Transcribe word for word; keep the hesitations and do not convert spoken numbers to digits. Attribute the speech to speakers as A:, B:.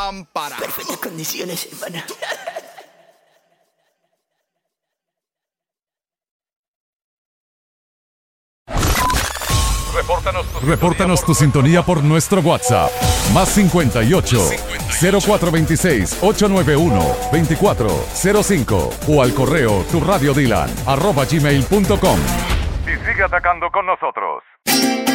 A: lámpara.
B: Perfectas condiciones, hermana.
C: Repórtanos tu,
D: Repórtanos tu sintonía por nuestro WhatsApp. Más cincuenta y ocho, cero cuatro veintiséis, ochocientos noventa y uno, veinticuatro cero cinco o al correo tu radio dylan arroba gmail punto com.
C: y sigue atacando con nosotros.